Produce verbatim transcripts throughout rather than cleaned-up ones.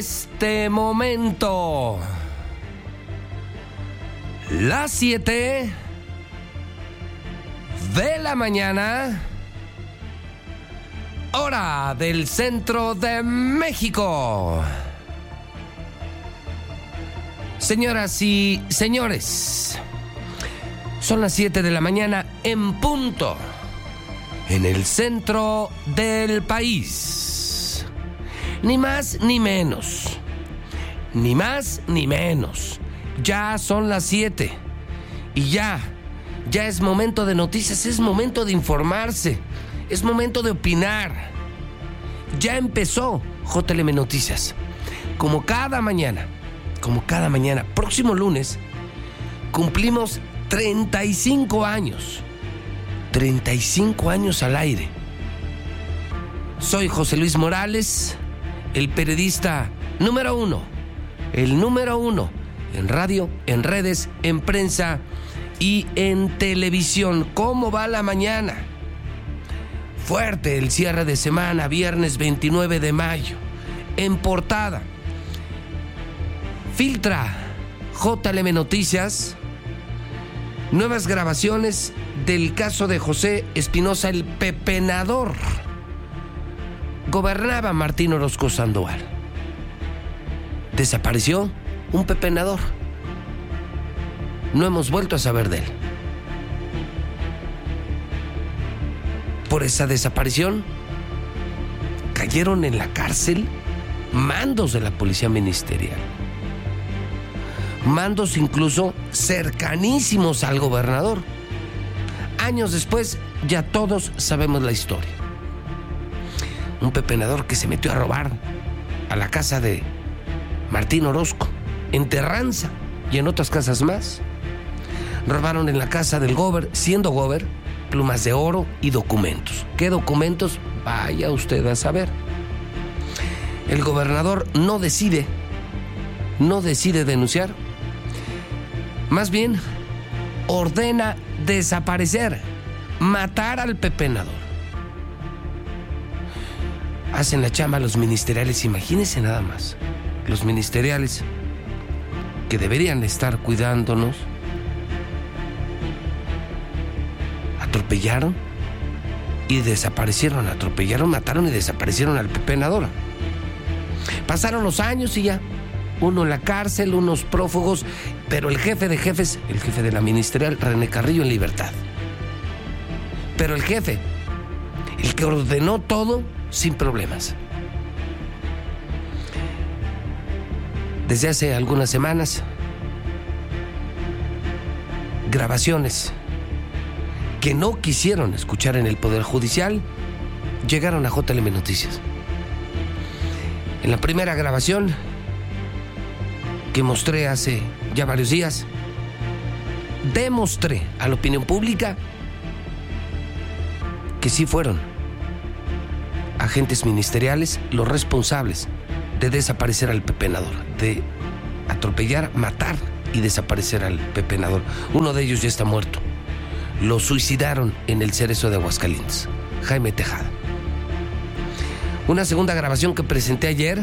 Este momento, las siete de la mañana, hora del centro de México. Señoras y señores, son las siete de la mañana en punto, en el centro del país. Ni más ni menos, ni más ni menos. Ya son las siete y ya, ya es momento de noticias, es momento de informarse, es momento de opinar. Ya empezó J L M Noticias, como cada mañana, como cada mañana. Próximo lunes cumplimos treinta y cinco años, treinta y cinco años al aire. Soy José Luis Morales, el periodista número uno, el número uno en radio, en redes, en prensa y en televisión. ¿Cómo va la mañana? Fuerte el cierre de semana, viernes veintinueve de mayo. En portada, filtra J L M Noticias nuevas grabaciones del caso de José Espinosa, el pepenador. Gobernaba Martín Orozco Sandoval. Desapareció un pepenador. No hemos vuelto a saber de él. Por esa desaparición cayeron en la cárcel mandos de la policía ministerial. Mandos incluso cercanísimos al gobernador. Años después, ya todos sabemos la historia. Un pepenador que se metió a robar a la casa de Martín Orozco, en Terranza y en otras casas más. Robaron en la casa del gober, siendo gober, plumas de oro y documentos. ¿Qué documentos? Vaya usted a saber. El gobernador no decide, no decide denunciar. Más bien, ordena desaparecer, matar al pepenador. Hacen la chamba los ministeriales, imagínense nada más. Los ministeriales que deberían estar cuidándonos, atropellaron y desaparecieron, atropellaron, mataron y desaparecieron al pepenador. Pasaron los años y ya, uno en la cárcel, unos prófugos, pero el jefe de jefes, el jefe de la ministerial, René Carrillo, en libertad. Pero el jefe, el que ordenó todo, sin problemas. Desde hace algunas semanas, grabaciones que no quisieron escuchar en el Poder Judicial llegaron a J L M Noticias. En la primera grabación que mostré hace ya varios días, demostré a la opinión pública que sí fueron agentes ministeriales los responsables de desaparecer al pepenador, de atropellar, matar y desaparecer al pepenador. Uno de ellos ya está muerto. Lo suicidaron en el Cerezo de Aguascalientes, Jaime Tejada. Una segunda grabación que presenté ayer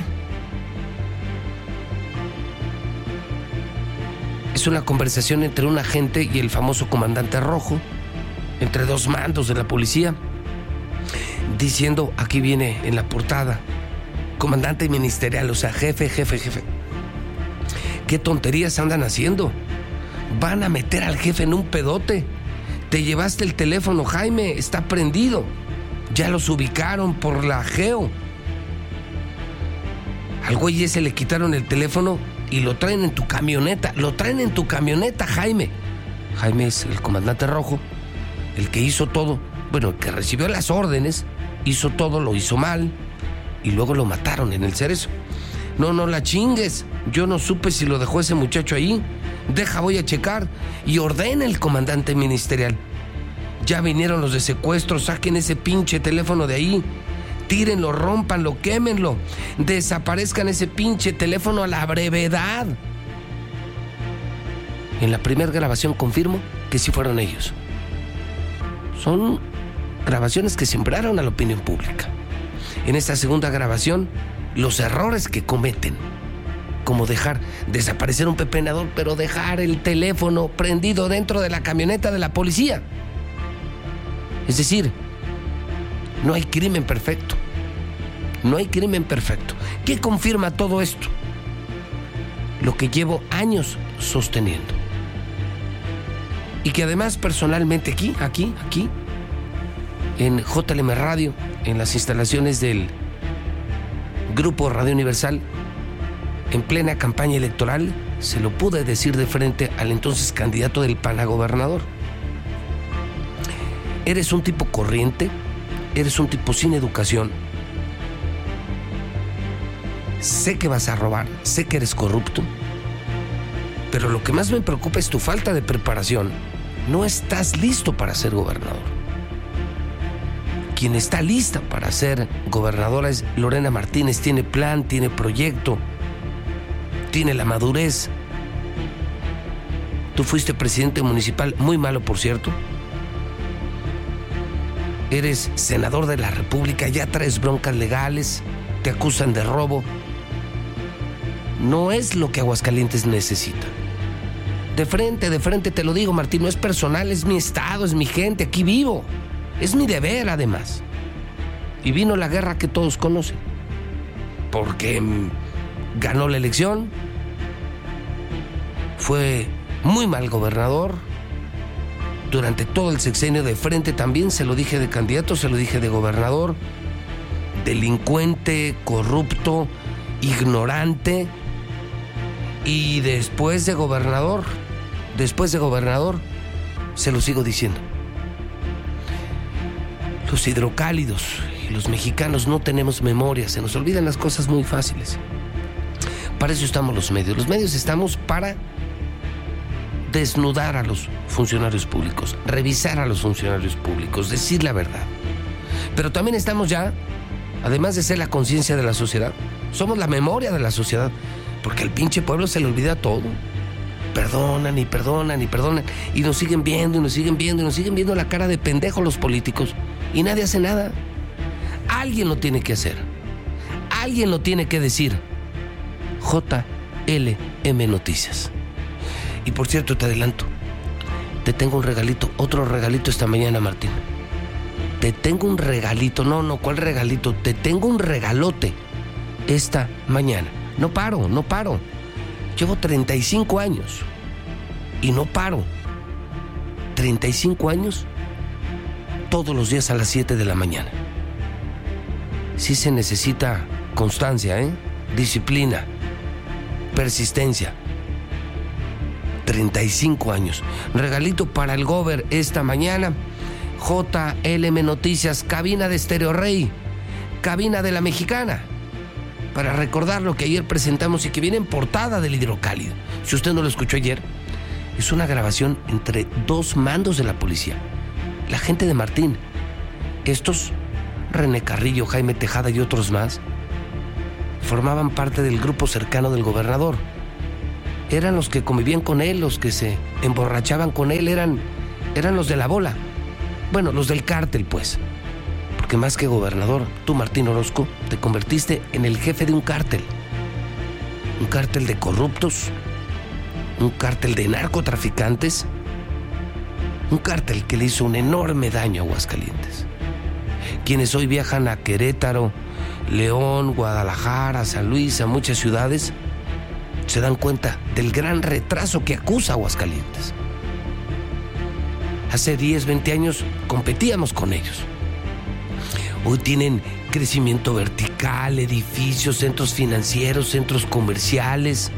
es una conversación entre un agente y el famoso comandante Rojo, entre dos mandos de la policía, diciendo, aquí viene en la portada, comandante ministerial, o sea, jefe, jefe, jefe. ¿Qué tonterías andan haciendo? Van a meter al jefe en un pedote. Te llevaste el teléfono, Jaime, está prendido. Ya los ubicaron por la geo. Al güey ese le quitaron el teléfono y lo traen en tu camioneta. Lo traen en tu camioneta, Jaime. Jaime es el comandante Rojo, el que hizo todo. Bueno, el que recibió las órdenes, hizo todo, lo hizo mal y luego lo mataron en el Cerezo. No, no la chingues. Yo no supe si lo dejó ese muchacho ahí. Deja, voy a checar. Y ordena el comandante ministerial. Ya vinieron los de secuestro, saquen ese pinche teléfono de ahí. Tírenlo, rómpanlo, quémenlo. Desaparezcan ese pinche teléfono a la brevedad. En la primera grabación confirmo que sí fueron ellos. Son grabaciones que sembraron a la opinión pública. En esta segunda grabación los errores que cometen, como dejar desaparecer un pepenador, pero dejar el teléfono prendido dentro de la camioneta de la policía. Es decir, no hay crimen perfecto. No hay crimen perfecto. ¿Qué confirma todo esto? Lo que llevo años sosteniendo. Y que además personalmente aquí, aquí, aquí, en J L M Radio, en las instalaciones del Grupo Radio Universal, en plena campaña electoral, se lo pude decir de frente al entonces candidato del P A N a gobernador. Eres un tipo corriente, eres un tipo sin educación. Sé que vas a robar, sé que eres corrupto, pero lo que más me preocupa es tu falta de preparación. No estás listo para ser gobernador. Quien está lista para ser gobernadora es Lorena Martínez. Tiene plan, tiene proyecto, tiene la madurez. Tú fuiste presidente municipal, muy malo por cierto. Eres senador de la República, ya traes broncas legales, te acusan de robo. No es lo que Aguascalientes necesita. De frente, de frente te lo digo, Martín, no es personal, es mi estado, es mi gente, aquí vivo. Es mi deber, además. Y vino la guerra que todos conocen. Porque ganó la elección, fue muy mal gobernador. Durante todo el sexenio de frente también, se lo dije de candidato, se lo dije de gobernador. Delincuente, corrupto, ignorante. Y después de gobernador, después de gobernador, se lo sigo diciendo. Los hidrocálidos y los mexicanos no tenemos memoria, se nos olvidan las cosas muy fáciles. Para eso estamos los medios. Los medios estamos para desnudar a los funcionarios públicos, revisar a los funcionarios públicos, decir la verdad. Pero también estamos ya, además de ser la conciencia de la sociedad, somos la memoria de la sociedad, porque al pinche pueblo se le olvida todo. Perdonan y perdonan y perdonan, y nos siguen viendo y nos siguen viendo y nos siguen viendo la cara de pendejo los políticos, y nadie hace nada. Alguien lo tiene que hacer, alguien lo tiene que decir. J L M Noticias. Y por cierto, te adelanto, te tengo un regalito, otro regalito esta mañana, Martín. Te tengo un regalito, no, no, ¿cuál regalito? Te tengo un regalote esta mañana. No paro, no paro. Llevo treinta y cinco años y no paro. treinta y cinco años todos los días a las siete de la mañana. Sí se necesita constancia, ¿eh? Disciplina, persistencia. treinta y cinco años. Regalito para el Gober esta mañana. J L M Noticias, cabina de Estéreo Rey, cabina de La Mexicana, para recordar lo que ayer presentamos y que viene en portada del Hidrocálido. Si usted no lo escuchó ayer, es una grabación entre dos mandos de la policía. La gente de Martín, estos, René Carrillo, Jaime Tejada y otros más, formaban parte del grupo cercano del gobernador. Eran los que convivían con él, los que se emborrachaban con él, eran, eran los de la bola. Bueno, los del cártel, pues. Porque más que gobernador, tú, Martín Orozco, te convertiste en el jefe de un cártel. Un cártel de corruptos, un cártel de narcotraficantes, un cártel que le hizo un enorme daño a Aguascalientes. Quienes hoy viajan a Querétaro, León, Guadalajara, San Luis, a muchas ciudades, se dan cuenta del gran retraso que acusa Aguascalientes. Hace diez, veinte años competíamos con ellos. Hoy tienen crecimiento vertical, edificios, centros financieros, centros comerciales,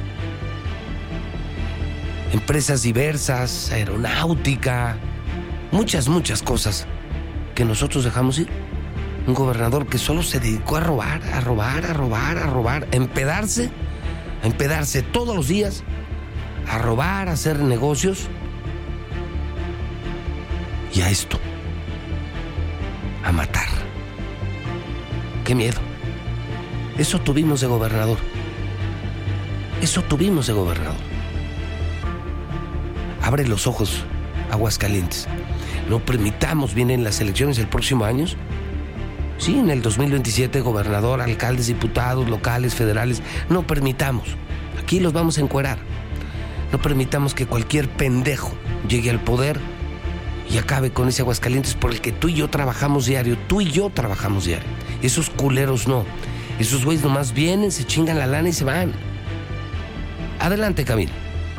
empresas diversas, aeronáutica, muchas, muchas cosas que nosotros dejamos ir. Un gobernador que solo se dedicó a robar, a robar, a robar, a robar, a empedarse, a empedarse todos los días, a robar, a hacer negocios. Y a esto, a matar. ¡Qué miedo! Eso tuvimos de gobernador. Eso tuvimos de gobernador. Abre los ojos, Aguascalientes. No permitamos, vienen las elecciones el próximo año, Sí, en el dos mil veintisiete, gobernador, alcaldes, diputados, locales, federales, no permitamos. Aquí los vamos a encuerar. No permitamos que cualquier pendejo llegue al poder y acabe con ese Aguascalientes por el que tú y yo trabajamos diario. Tú y yo trabajamos diario. Esos culeros no. Esos güeyes nomás vienen, se chingan la lana y se van. Adelante, Camilo.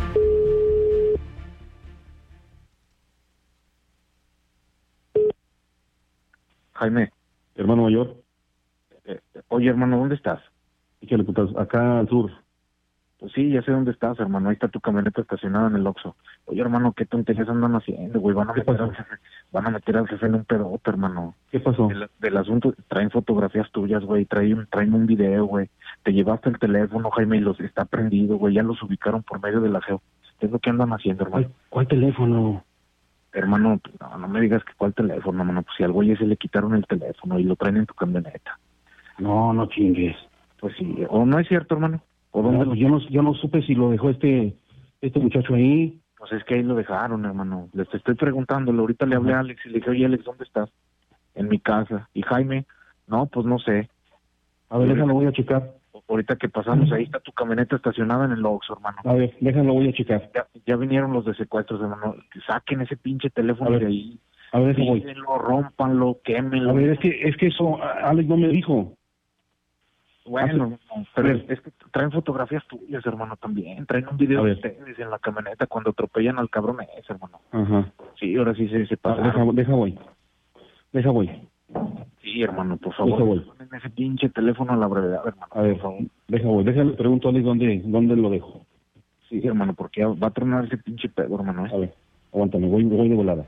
Jaime, hermano mayor. Eh, oye, hermano, ¿dónde estás? Échale, putas, acá al sur. Pues sí, ya sé dónde estás, hermano. Ahí está tu camioneta estacionada en el Oxxo. Oye, hermano, ¿qué tonterías andan haciendo, güey? Van a meter al jefe, van a meter al jefe en un pedote, hermano. ¿Qué pasó? Del, del asunto, traen fotografías tuyas, güey. Traen, traen un video, güey. Te llevaste el teléfono, Jaime, y los está prendido, güey. Ya los ubicaron por medio de la geo. ¿Qué es lo que andan haciendo, hermano? ¿Cuál, cuál teléfono? Hermano, no, no me digas que cuál teléfono, hermano. Pues si al güey ese le quitaron el teléfono y lo traen en tu camioneta. No, no chingues. Pues sí, o no es cierto, hermano. ¿O dónde? No, yo no, yo no supe si lo dejó este este muchacho ahí. Pues es que ahí lo dejaron, hermano. Les estoy preguntándole. Ahorita le hablé a Alex y le dije, oye, Alex, ¿dónde estás? En mi casa. ¿Y Jaime? No, pues no sé. A ver, déjalo, voy a checar. Ahorita que pasamos, ahí está tu camioneta estacionada en el Oxxo, hermano. A ver, déjalo, voy a checar. Ya, ya vinieron los de secuestros, hermano. Saquen ese pinche teléfono de ahí. A ver, eso voy. Pídenlo, rómpanlo, quémenlo. A ver, es que, es que eso, Alex no me dijo. Bueno, Hace, pero es, es que traen fotografías tuyas, hermano, también. Traen un video de ustedes en la camioneta cuando atropellan al cabrón ese, hermano. Ajá. Sí, ahora sí se, se pasaron. Deja, deja voy. Deja voy. Sí, hermano, por favor. Deja voy. Ponen ese pinche teléfono a la brevedad, hermano. A ver, por favor. Deja voy. Déjale, pregunto a Alex dónde, dónde lo dejo. Sí, hermano, porque va a tronar ese pinche pedo, hermano. ¿eh? A ver, aguántame, voy, voy de volada.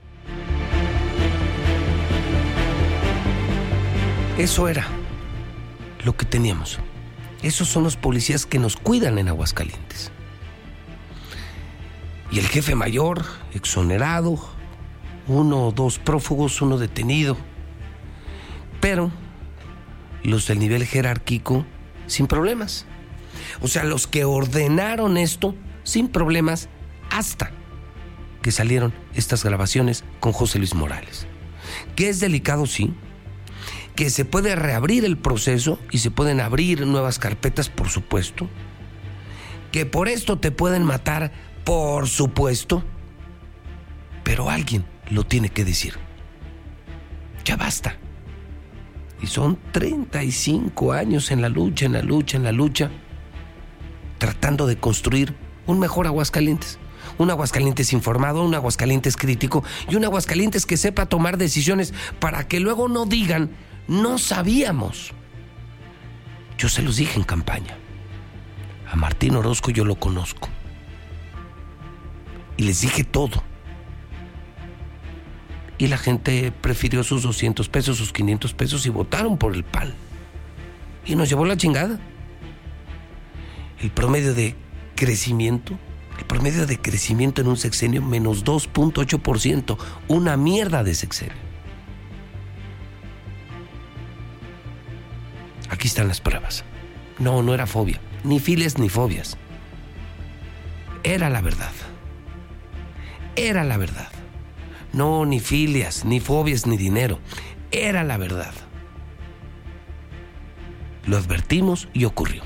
Eso era lo que teníamos. Esos son los policías que nos cuidan en Aguascalientes. Y el jefe mayor, exonerado, uno o dos prófugos, uno detenido. Pero los del nivel jerárquico, sin problemas. O sea, los que ordenaron esto, sin problemas, hasta que salieron estas grabaciones con José Luis Morales. Que es delicado, sí. Que se puede reabrir el proceso y se pueden abrir nuevas carpetas, por supuesto. Que por esto te pueden matar, por supuesto. Pero alguien lo tiene que decir. Ya basta. Y son treinta y cinco años en la lucha, en la lucha, en la lucha, tratando de construir un mejor Aguascalientes. Un Aguascalientes informado, un Aguascalientes crítico y un Aguascalientes que sepa tomar decisiones para que luego no digan, no sabíamos. Yo se los dije en campaña. A Martín Orozco yo lo conozco. Y les dije todo. Y la gente prefirió sus doscientos pesos, sus quinientos pesos y votaron por el P A N. Y nos llevó la chingada. El promedio de crecimiento, el promedio de crecimiento en un sexenio, menos dos punto ocho por ciento. Una mierda de sexenio. Aquí están las pruebas. No, no era fobia. Ni filias ni fobias. Era la verdad. Era la verdad. No, ni filias, ni fobias, ni dinero. Era la verdad. Lo advertimos y ocurrió.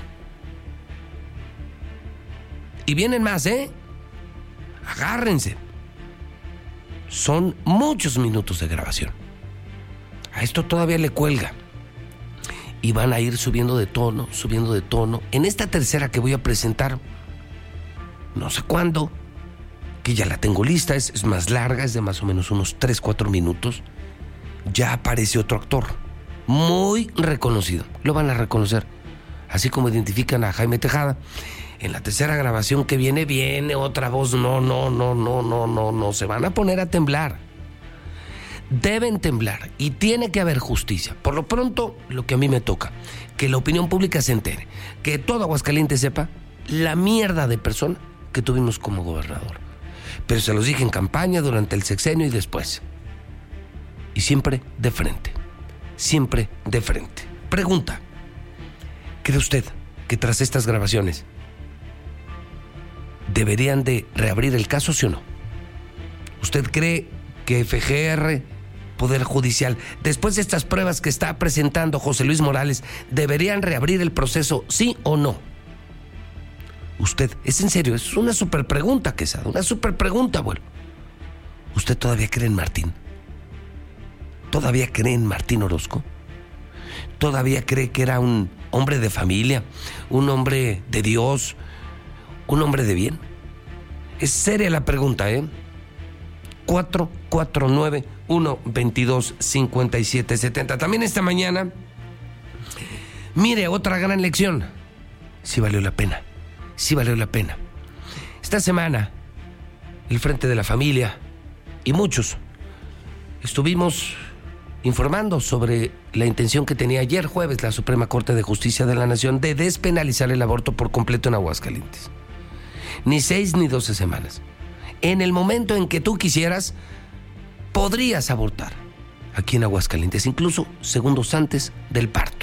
Y vienen más, ¿eh? Agárrense. Son muchos minutos de grabación. A esto todavía le cuelga. Y van a ir subiendo de tono, subiendo de tono. En esta tercera que voy a presentar, no sé cuándo, que ya la tengo lista, es, es más larga, es de más o menos unos tres, cuatro minutos. Ya aparece otro actor, muy reconocido. Lo van a reconocer, así como identifican a Jaime Tejada. En la tercera grabación que viene, viene otra voz. No, no, no, no, no, no, no. Se van a poner a temblar. Deben temblar y tiene que haber justicia. Por lo pronto, lo que a mí me toca, que la opinión pública se entere, que todo Aguascalientes sepa la mierda de persona que tuvimos como gobernador. Pero se los dije en campaña, durante el sexenio y después. Y siempre de frente. Siempre de frente. Pregunta: ¿cree usted que tras estas grabaciones deberían de reabrir el caso, sí o no? ¿Usted cree que F G R Poder Judicial. Después de estas pruebas que está presentando José Luis Morales, ¿deberían reabrir el proceso, sí o no? Usted, es en serio, es una súper pregunta, Quesada, una súper pregunta, abuelo. ¿Usted todavía cree en Martín? ¿Todavía cree en Martín Orozco? ¿Todavía cree que era un hombre de familia, un hombre de Dios, un hombre de bien? Es seria la pregunta, ¿eh? cuatro cuatro nueve, uno veintidós, cincuenta y siete setenta. También esta mañana, mire, otra gran lección. Sí valió la pena, sí valió la pena. Esta semana, el Frente de la Familia y muchos estuvimos informando sobre la intención que tenía ayer jueves la Suprema Corte de Justicia de la Nación de despenalizar el aborto por completo en Aguascalientes. Ni seis ni doce semanas. En el momento en que tú quisieras, podrías abortar aquí en Aguascalientes, incluso segundos antes del parto.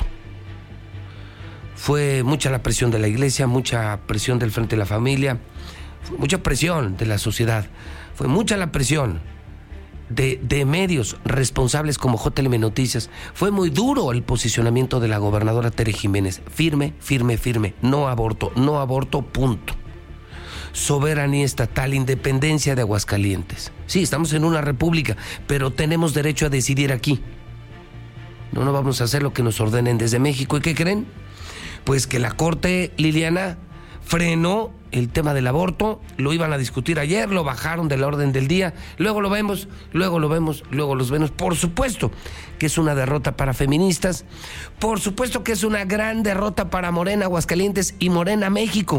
Fue mucha la presión de la iglesia, mucha presión del Frente de la Familia, fue mucha presión de la sociedad, fue mucha la presión de, de medios responsables como J L M Noticias. Fue muy duro el posicionamiento de la gobernadora Tere Jiménez. Firme, firme, firme. No aborto, no aborto, punto. Soberanía estatal, independencia de Aguascalientes. Sí, estamos en una república, pero tenemos derecho a decidir aquí. No, no vamos a hacer lo que nos ordenen desde México. ¿Y qué creen? Pues que la Corte, Liliana, frenó el tema del aborto. Lo iban a discutir ayer, lo bajaron de la orden del día. Luego lo vemos, luego lo vemos, luego los vemos. Por supuesto que es una derrota para feministas. Por supuesto que es una gran derrota para Morena Aguascalientes y Morena México.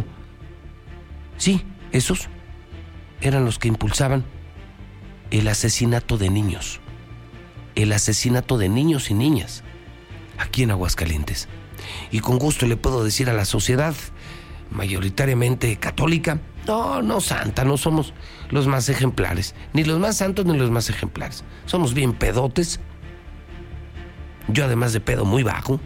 Sí, esos eran los que impulsaban el asesinato de niños. El asesinato de niños y niñas aquí en Aguascalientes. Y con gusto le puedo decir a la sociedad mayoritariamente católica, no, no santa, no somos los más ejemplares, ni los más santos ni los más ejemplares. Somos bien pedotes. Yo además de pedo muy bajo,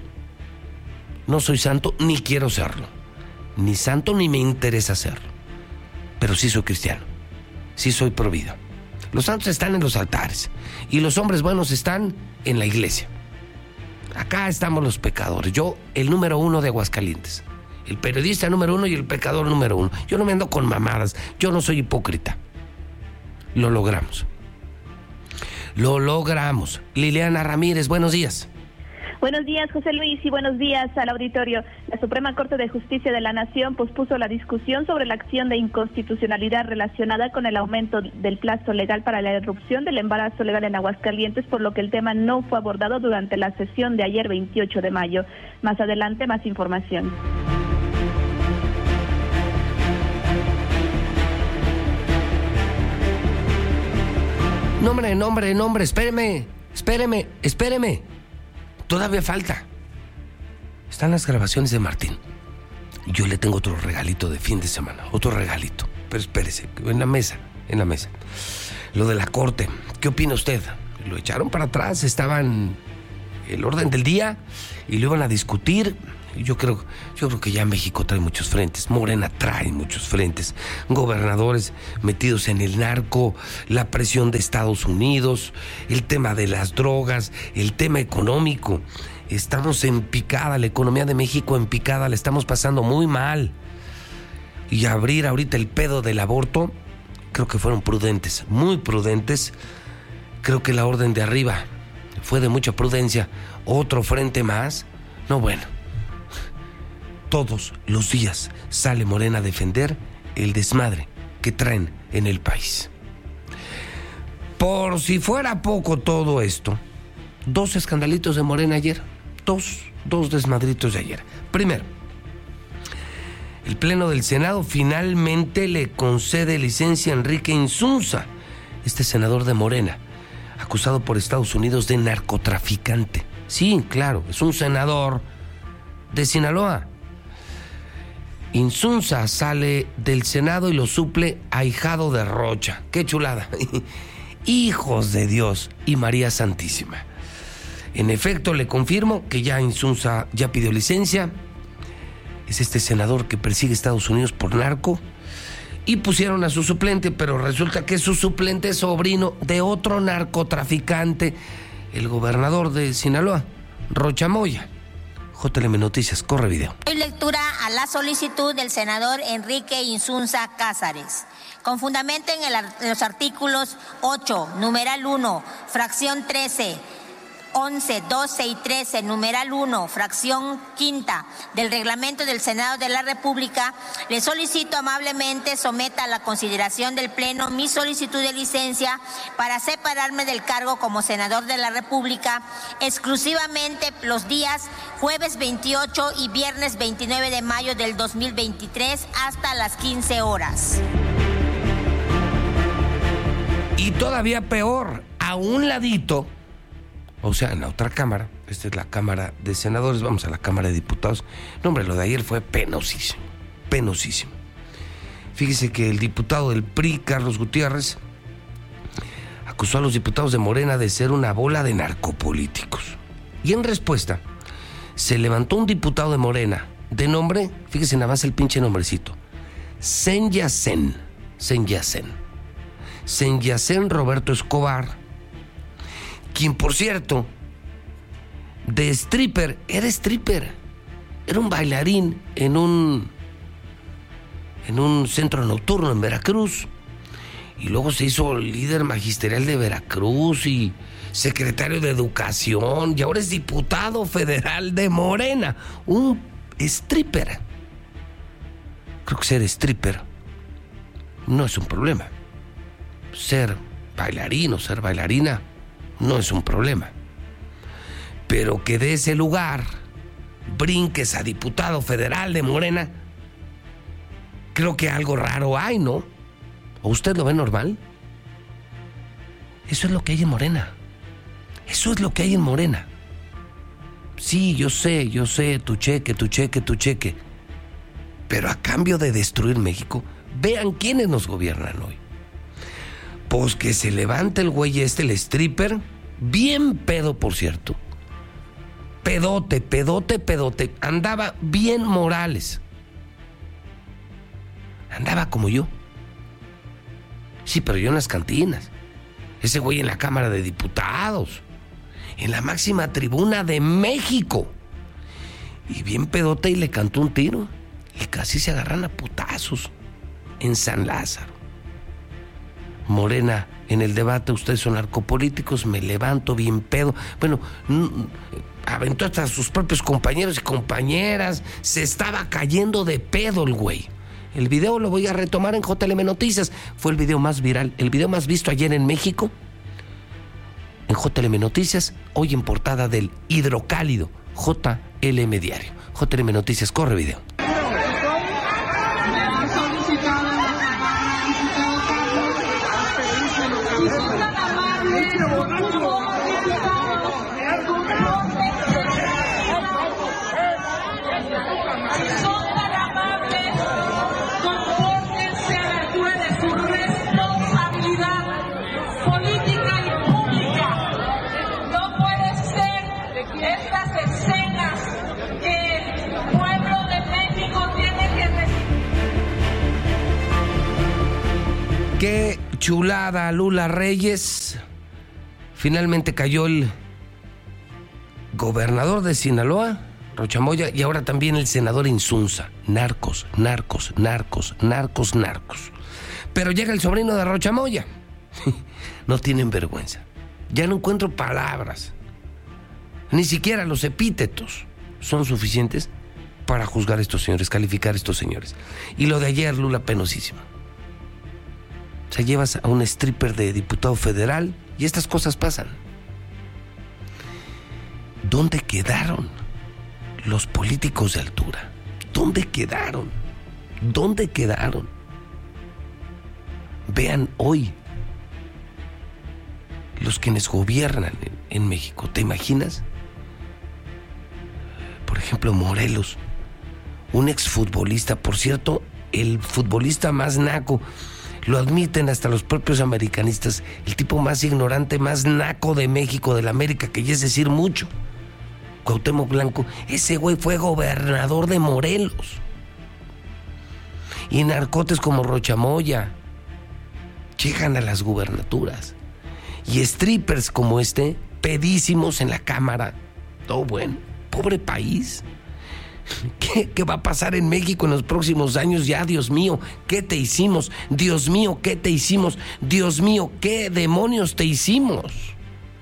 no soy santo ni quiero serlo. Ni santo ni me interesa serlo. Pero sí soy cristiano, sí soy pro vida. Los santos están en los altares y los hombres buenos están en la iglesia. Acá estamos los pecadores. Yo, el número uno de Aguascalientes, el periodista número uno y el pecador número uno. Yo no me ando con mamadas, yo no soy hipócrita. Lo logramos. Lo logramos. Liliana Ramírez, buenos días. Buenos días, José Luis, y buenos días al auditorio. La Suprema Corte de Justicia de la Nación pospuso la discusión sobre la acción de inconstitucionalidad relacionada con el aumento del plazo legal para la interrupción del embarazo legal en Aguascalientes, por lo que el tema no fue abordado durante la sesión de ayer veintiocho de mayo. Más adelante, más información. Nombre, nombre, nombre, espéreme, espéreme, espéreme. Todavía falta. Están las grabaciones de Martín. Yo le tengo otro regalito de fin de semana, otro regalito. Pero espérese, en la mesa, en la mesa. Lo de la Corte, ¿qué opina usted? Lo echaron para atrás, estaban el orden del día y lo iban a discutir. Yo creo, yo creo que ya México trae muchos frentes, Morena trae muchos frentes, gobernadores metidos en el narco, la presión de Estados Unidos, el tema de las drogas, el tema económico. Estamos en picada, la economía de México en picada, la estamos pasando muy mal. Y abrir ahorita el pedo del aborto, creo que fueron prudentes, muy prudentes. Creo que la orden de arriba fue de mucha prudencia. Otro frente más, no bueno. Todos los días sale Morena a defender el desmadre que traen en el país. Por si fuera poco todo esto, dos escandalitos de Morena ayer, dos, dos desmadritos de ayer. Primero, el Pleno del Senado finalmente le concede licencia a Enrique Insunza, este senador de Morena, acusado por Estados Unidos de narcotraficante. Sí, claro, es un senador de Sinaloa. Insunza sale del Senado y lo suple ahijado de Rocha. ¡Qué chulada! Hijos de Dios y María Santísima. En efecto, le confirmo que ya Insunza ya pidió licencia. Es este senador que persigue a Estados Unidos por narco y pusieron a su suplente, pero resulta que su suplente es sobrino de otro narcotraficante, el gobernador de Sinaloa, Rocha Moya. J L M Noticias, corre video. Doy lectura a la solicitud del senador Enrique Insunza Cázares, con fundamento en, el, en los artículos ocho, numeral uno, fracción trece, once, doce y trece, numeral uno, fracción quinta del reglamento del Senado de la República, le solicito amablemente someta a la consideración del Pleno mi solicitud de licencia para separarme del cargo como senador de la República exclusivamente los días jueves veintiocho y viernes veintinueve de mayo del dos mil veintitrés hasta las quince horas. Y todavía peor, a un ladito, o sea, en la otra cámara, esta es la Cámara de Senadores, vamos a la Cámara de Diputados. No, hombre, lo de ayer fue penosísimo, penosísimo. Fíjese que el diputado del P R I, Carlos Gutiérrez, acusó a los diputados de Morena de ser una bola de narcopolíticos. Y en respuesta, se levantó un diputado de Morena, de nombre, fíjese nada más el pinche nombrecito, Senyacén, Senyacén, Senyacén Roberto Escobar, quien, por cierto, de stripper, era stripper, era un bailarín en un, en un centro nocturno en Veracruz, y luego se hizo líder magisterial de Veracruz y secretario de Educación, y ahora es diputado federal de Morena, un stripper. Creo que ser stripper no es un problema. Ser bailarín o ser bailarina no es un problema. Pero que de ese lugar brinques a diputado federal de Morena, creo que algo raro hay, ¿no? ¿O usted lo ve normal? Eso es lo que hay en Morena. Eso es lo que hay en Morena. Sí, yo sé, yo sé, tu cheque, tu cheque, tu cheque. Pero a cambio de destruir México, vean quiénes nos gobiernan hoy. Pues que se levante el güey este, el stripper, bien pedo, por cierto. Pedote, pedote, pedote. Andaba bien Morales. Andaba como yo. Sí, pero yo en las cantinas. Ese güey en la Cámara de Diputados. En la máxima tribuna de México. Y bien pedote y le cantó un tiro. Y casi se agarran a putazos en San Lázaro. Morena, en el debate, ustedes son narcopolíticos, me levanto bien pedo. Bueno, aventó hasta a sus propios compañeros y compañeras. Se estaba cayendo de pedo el güey. El video lo voy a retomar en J L M Noticias. Fue el video más viral, el video más visto ayer en México. En J L M Noticias, hoy en portada del Hidrocálido, J L M Diario. J L M Noticias, corre video. Qué chulada, Lula Reyes. Finalmente cayó el gobernador de Sinaloa, Rocha Moya, y ahora también el senador Insunza. Narcos, narcos, narcos, narcos, narcos. Pero llega el sobrino de Rocha Moya. No tienen vergüenza. Ya no encuentro palabras. Ni siquiera los epítetos son suficientes para juzgar a estos señores, calificar a estos señores. Y lo de ayer, Lula, penosísimo. O sea, llevas a un stripper de diputado federal y estas cosas pasan. ¿Dónde quedaron los políticos de altura? ¿Dónde quedaron? ¿Dónde quedaron? Vean hoy los quienes gobiernan en, en México. ¿Te imaginas? Por ejemplo, Morelos, un exfutbolista, por cierto, el futbolista más naco. Lo admiten hasta los propios americanistas, el tipo más ignorante, más naco de México, de la América, que ya es decir mucho. Cuauhtémoc Blanco, ese güey fue gobernador de Morelos. Y narcotes como Rochamoya llegan a las gubernaturas. Y strippers como este, pedísimos en la Cámara. Todo bueno. Pobre país. ¿Qué, ¿Qué va a pasar en México en los próximos años? Ya, Dios mío, ¿qué te hicimos? Dios mío, ¿qué te hicimos? Dios mío, ¿qué demonios te hicimos?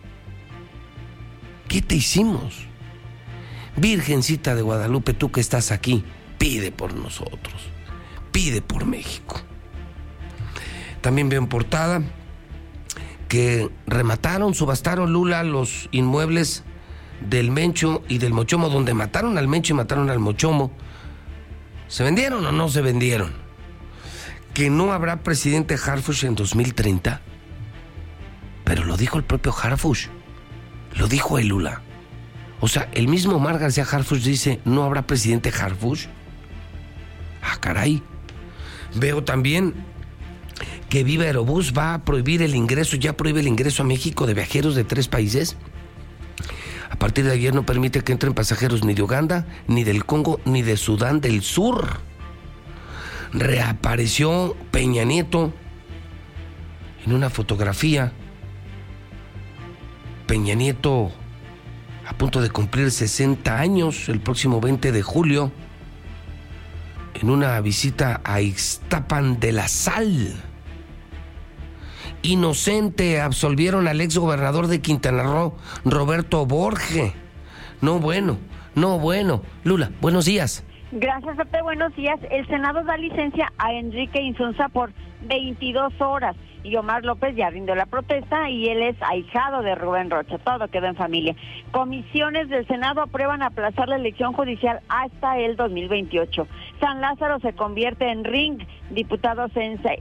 ¿Qué te hicimos? Virgencita de Guadalupe, tú que estás aquí, pide por nosotros. Pide por México. También veo en portada que remataron, subastaron, Lula, los inmuebles del Mencho y del Mochomo, donde mataron al Mencho y mataron al Mochomo. ¿Se vendieron o no se vendieron? Que no habrá presidente Harfuch en dos mil treinta. Pero lo dijo el propio Harfuch. Lo dijo el Lula. O sea, el mismo Omar García Harfuch dice, no habrá presidente Harfuch. Ah, caray. Veo también que Viva Aerobús va a prohibir el ingreso, ya prohíbe el ingreso a México de viajeros de tres países. A partir de ayer no permite que entren pasajeros ni de Uganda, ni del Congo, ni de Sudán del Sur. Reapareció Peña Nieto en una fotografía. Peña Nieto a punto de cumplir sesenta años el próximo veinte de julio, en una visita a Ixtapan de la Sal. Inocente, absolvieron al exgobernador de Quintana Roo, Roberto Borge. No bueno, no bueno. Lula, buenos días. Gracias, Pepe, buenos días. El Senado da licencia a Enrique Insunza por veintidós horas y Omar López ya rindió la protesta y él es ahijado de Rubén Rocha. Todo quedó en familia. Comisiones del Senado aprueban aplazar la elección judicial hasta el dos mil veintiocho. San Lázaro se convierte en ring. Diputado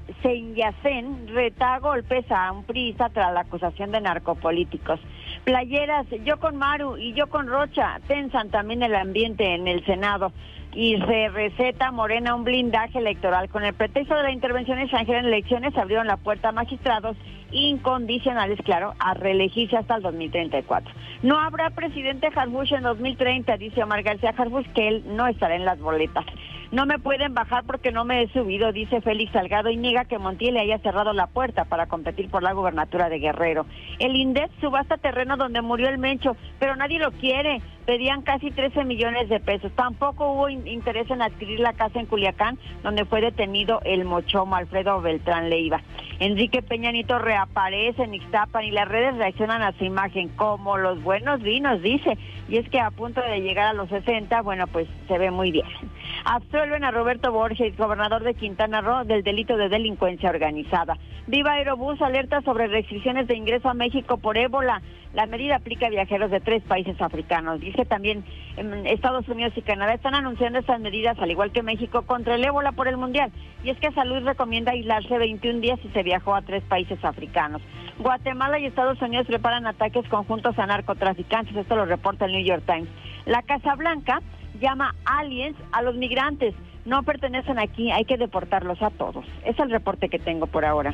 Senyacén reta golpes a un priista tras la acusación de narcopolíticos. Playeras, yo con Maru y yo con Rocha, tensan también el ambiente en el Senado. Y se receta Morena un blindaje electoral. Con el pretexto de la intervención extranjera en elecciones, abrieron la puerta a magistrados incondicionales, claro, a reelegirse hasta el dos mil treinta y cuatro. No habrá presidente Harfuch en dos mil treinta, dice Omar García Harfuch, que él no estará en las boletas. No me pueden bajar porque no me he subido, dice Félix Salgado, y niega que Montiel le haya cerrado la puerta para competir por la gubernatura de Guerrero. El INDEP subasta terreno donde murió el Mencho, pero nadie lo quiere. Pedían casi trece millones de pesos. Tampoco hubo in- interés en adquirir la casa en Culiacán, donde fue detenido el Mochomo Alfredo Beltrán Leiva. Enrique Peña Nieto reaparece en Ixtapan y las redes reaccionan a su imagen como los buenos vinos, dice. Y es que a punto de llegar a los sesenta, bueno, pues se ve muy bien. Absuelven a Roberto Borges, gobernador de Quintana Roo, del delito de delincuencia organizada. Viva Aerobús alerta sobre restricciones de ingreso a México por ébola. La medida aplica a viajeros de tres países africanos. Dice también en Estados Unidos y Canadá están anunciando estas medidas, al igual que México, contra el ébola por el mundial. Y es que Salud recomienda aislarse veintiún días si se viajó a tres países africanos. Guatemala y Estados Unidos preparan ataques conjuntos a narcotraficantes. Esto lo reporta el New York Times. La Casa Blanca llama aliens a los migrantes. No pertenecen aquí, hay que deportarlos a todos. Es el reporte que tengo por ahora.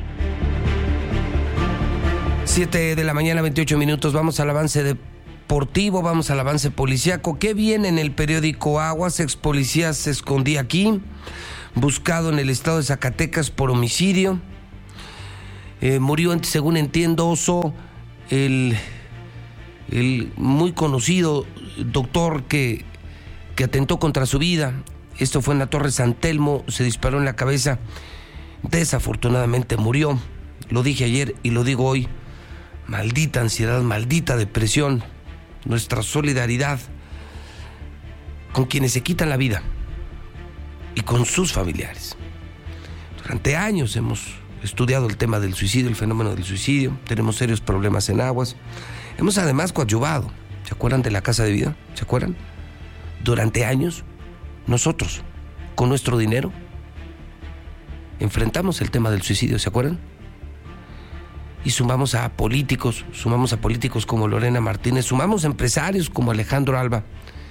siete de la mañana, veintiocho minutos. Vamos al avance deportivo, vamos al avance policíaco. ¿Qué viene en el periódico Aguas? Ex policía se escondía aquí, buscado en el estado de Zacatecas por homicidio. Eh, murió, según entiendo, Oso, el, el muy conocido doctor que, que atentó contra su vida. Esto fue en la Torre San Telmo, se disparó en la cabeza. Desafortunadamente murió. Lo dije ayer y lo digo hoy. Maldita ansiedad, maldita depresión. Nuestra solidaridad con quienes se quitan la vida y con sus familiares. Durante años hemos estudiado el tema del suicidio, el fenómeno del suicidio. Tenemos serios problemas en Aguas. Hemos además coadyuvado. ¿Se acuerdan de la Casa de Vida? ¿Se acuerdan? Durante años, nosotros, con nuestro dinero, enfrentamos el tema del suicidio. ¿Se acuerdan? Y sumamos a políticos, sumamos a políticos como Lorena Martínez, sumamos a empresarios como Alejandro Alba,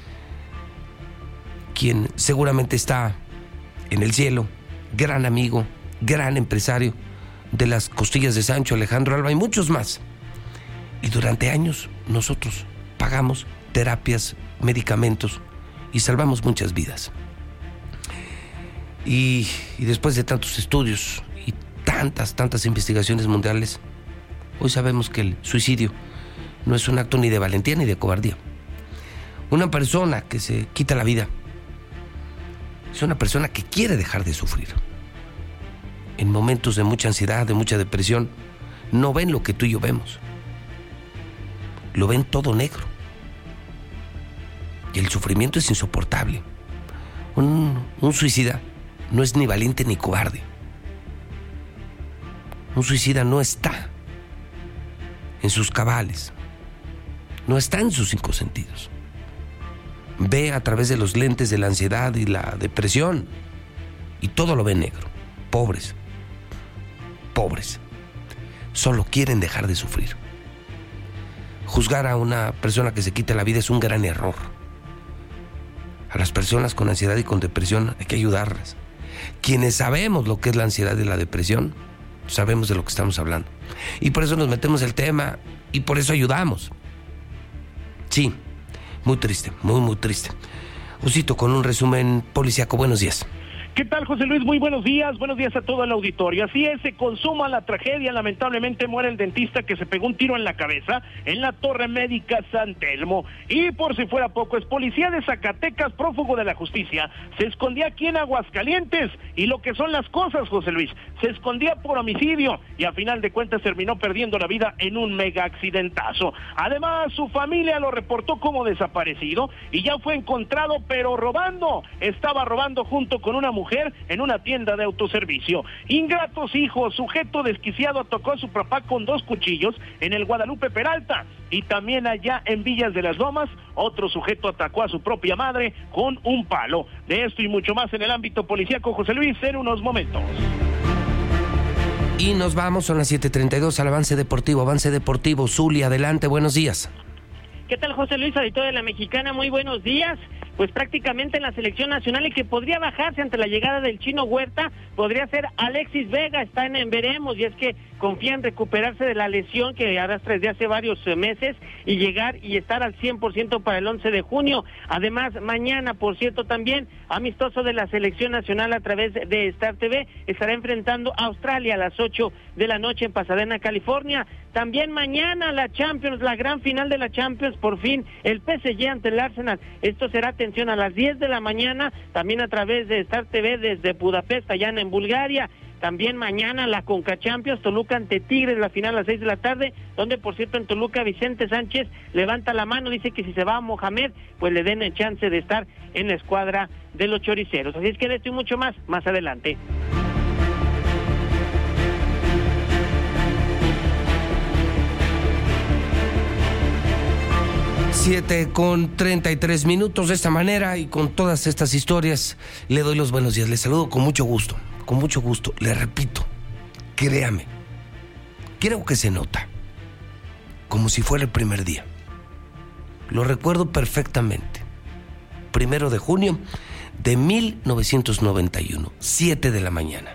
quien seguramente está en el cielo, gran amigo, gran empresario de las costillas de Sancho, Alejandro Alba, y muchos más. Y durante años nosotros pagamos terapias, medicamentos y salvamos muchas vidas. Y, y después de tantos estudios y tantas, tantas investigaciones mundiales, hoy sabemos que el suicidio no es un acto ni de valentía ni de cobardía. Una persona que se quita la vida es una persona que quiere dejar de sufrir. En momentos de mucha ansiedad, de mucha depresión, no ven lo que tú y yo vemos. Lo ven todo negro. Y el sufrimiento es insoportable. Un, un suicida no es ni valiente ni cobarde. Un suicida no está en sus cabales. No está en sus cinco sentidos. Ve a través de los lentes de la ansiedad y la depresión. Y todo lo ve negro. Pobres. Pobres. Solo quieren dejar de sufrir. Juzgar a una persona que se quita la vida es un gran error. A las personas con ansiedad y con depresión hay que ayudarlas. Quienes sabemos lo que es la ansiedad y la depresión, sabemos de lo que estamos hablando. Y por eso nos metemos el tema y por eso ayudamos. Sí, muy triste, muy, muy triste. Osito, con un resumen policíaco. Buenos días. ¿Qué tal, José Luis? Muy buenos días, buenos días a todo el auditorio. Así es, se consuma la tragedia, lamentablemente muere el dentista que se pegó un tiro en la cabeza en la Torre Médica San Telmo. Y por si fuera poco, es policía de Zacatecas, prófugo de la justicia, se escondía aquí en Aguascalientes, y lo que son las cosas, José Luis, se escondía por homicidio, y a final de cuentas terminó perdiendo la vida en un mega accidentazo. Además, su familia lo reportó como desaparecido, y ya fue encontrado, pero robando, estaba robando junto con una mujer mujer en una tienda de autoservicio. Ingratos hijos, sujeto desquiciado atacó a su papá con dos cuchillos en el Guadalupe Peralta, y también allá en Villas de las Lomas, otro sujeto atacó a su propia madre con un palo. De esto y mucho más en el ámbito policíaco, José Luis, en unos momentos. Y nos vamos, son las siete treinta y dos, al avance deportivo, avance deportivo. Zuli, adelante, buenos días. ¿Qué tal, José Luis, auditor de la Mexicana? Muy buenos días. Pues prácticamente en la selección nacional, y que podría bajarse ante la llegada del Chino Huerta, podría ser Alexis Vega. Está en, en veremos, y es que confía en recuperarse de la lesión que arrastra desde hace varios meses y llegar y estar al cien por ciento para el once de junio. Además, mañana, por cierto, también amistoso de la selección nacional a través de Star T V, estará enfrentando a Australia a las ocho de la noche en Pasadena, California. También mañana la Champions, la gran final de la Champions, por fin el P S G ante el Arsenal. Esto será, atención, a las diez de la mañana, también a través de Star T V desde Budapest, allá en Bulgaria. También mañana la Conca Champions, Toluca ante Tigres, la final a las seis de la tarde, donde por cierto en Toluca Vicente Sánchez levanta la mano, dice que si se va a Mohamed, pues le den el chance de estar en la escuadra de los choriceros. Así es que de esto y mucho más, más adelante. Siete con treinta y tres minutos. De esta manera y con todas estas historias le doy los buenos días. Le saludo con mucho gusto, con mucho gusto. Le repito, créame, creo que se nota como si fuera el primer día. Lo recuerdo perfectamente. Primero de junio de mil novecientos noventa y uno, siete de la mañana.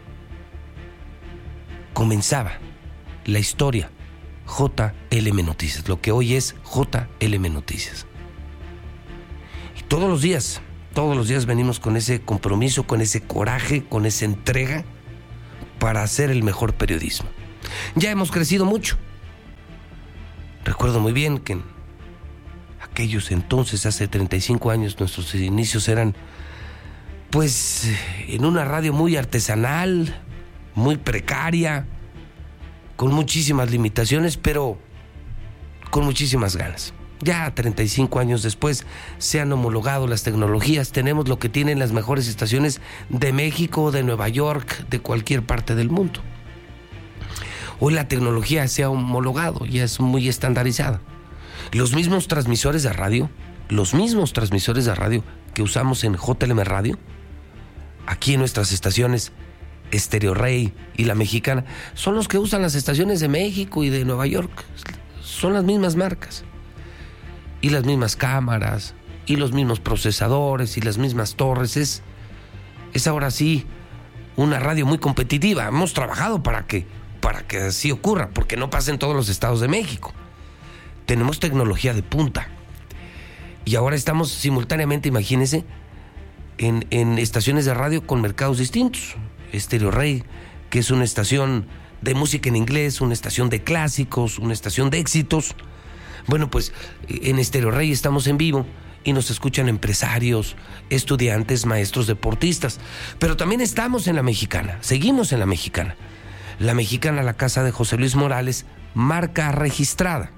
Comenzaba la historia J L M Noticias, lo que hoy es J L M Noticias. Y todos los días, todos los días venimos con ese compromiso, con ese coraje, con esa entrega para hacer el mejor periodismo. Ya hemos crecido mucho. Recuerdo muy bien que en aquellos entonces, hace treinta y cinco años, nuestros inicios eran, pues, en una radio muy artesanal, muy precaria, con muchísimas limitaciones, pero con muchísimas ganas. Ya treinta y cinco años después se han homologado las tecnologías, tenemos lo que tienen las mejores estaciones de México, de Nueva York, de cualquier parte del mundo. Hoy la tecnología se ha homologado, ya es muy estandarizada. Los mismos transmisores de radio, los mismos transmisores de radio que usamos en J L M Radio, aquí en nuestras estaciones Estéreo Rey y La Mexicana, son los que usan las estaciones de México y de Nueva York. Son las mismas marcas y las mismas cámaras y los mismos procesadores y las mismas torres. Es, es ahora sí una radio muy competitiva. Hemos trabajado para que, para que así ocurra, porque no pasa en todos los estados de México. Tenemos tecnología de punta y ahora estamos simultáneamente, imagínense, en, en estaciones de radio con mercados distintos. Estéreo Rey, que es una estación de música en inglés, una estación de clásicos, una estación de éxitos. Bueno, pues en Estéreo Rey estamos en vivo y nos escuchan empresarios, estudiantes, maestros, deportistas. Pero también estamos en La Mexicana, seguimos en La Mexicana. La Mexicana, la casa de José Luis Morales, marca registrada.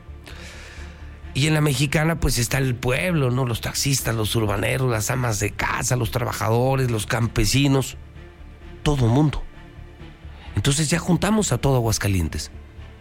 Y en La Mexicana pues está el pueblo, ¿no? Los taxistas, los urbaneros, las amas de casa, los trabajadores, los campesinos, todo el mundo. Entonces ya juntamos a todo Aguascalientes.